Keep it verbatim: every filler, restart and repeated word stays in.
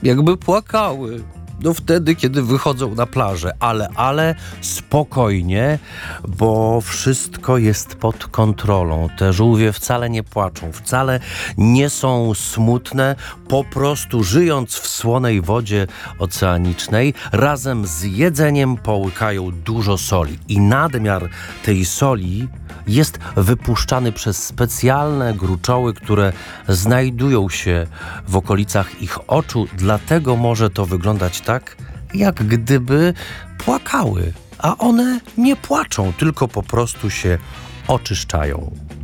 jakby płakały. No wtedy, kiedy wychodzą na plażę, ale, ale spokojnie, bo wszystko jest pod kontrolą. Te żółwie wcale nie płaczą, wcale nie są smutne, po prostu żyjąc w słonej wodzie oceanicznej, razem z jedzeniem połykają dużo soli i nadmiar tej soli jest wypuszczany przez specjalne gruczoły, które znajdują się w okolicach ich oczu, dlatego może to wyglądać tak, jak gdyby płakały, a one nie płaczą, tylko po prostu się oczyszczają.